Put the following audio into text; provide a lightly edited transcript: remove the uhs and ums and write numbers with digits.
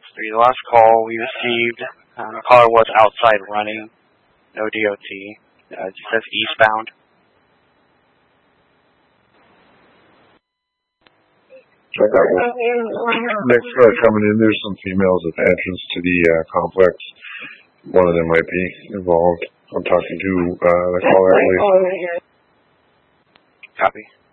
The last call we received, the caller was outside running, no DOT. It just says eastbound. Next coming in, there's some females at the entrance to the complex. One of them might be involved. I'm talking to the caller, please. Copy.